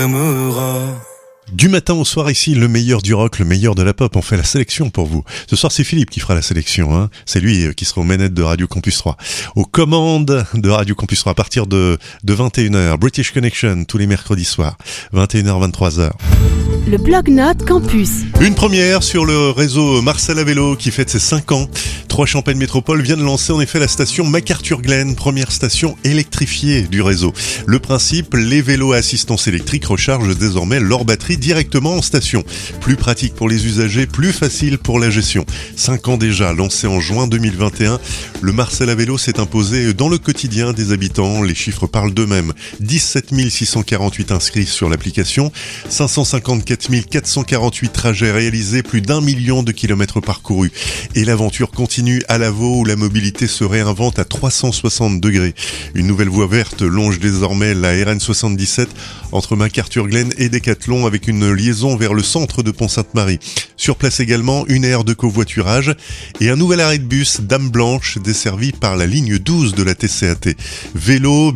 t'aimeras. Du matin au soir ici, le meilleur du rock, le meilleur de la pop. On fait la sélection pour vous. Ce soir, c'est Philippe qui fera la sélection. Hein. C'est lui qui sera aux manettes de Radio Campus 3. Aux commandes de Radio Campus 3 à partir de 21h. British Connection, tous les mercredis soirs. 21h, 23h. Le Blog-Notes Campus. Une première sur le réseau Marcel à vélo qui fête ses 5 ans. 3 Champagne Métropole vient de lancer en effet la station MacArthur-Glen, première station électrifiée du réseau. Le principe, les vélos à assistance électrique rechargent désormais leur batterie directement en station. Plus pratique pour les usagers, plus facile pour la gestion. 5 ans déjà, lancé en juin 2021, le Marcel à vélo s'est imposé dans le quotidien des habitants. Les chiffres parlent d'eux-mêmes. 17 648 inscrits sur l'application, 554 448 trajets réalisés, plus d'1 million de kilomètres parcourus. Et l'aventure continue à Lavaux où la mobilité se réinvente à 360 degrés. Une nouvelle voie verte longe désormais la RN77 entre MacArthur-Glen et Décathlon avec une liaison vers le centre de Pont-Sainte-Marie. Sur place également, une aire de covoiturage et un nouvel arrêt de bus Dame Blanche desservi par la ligne 12 de la TCAT. Vélo,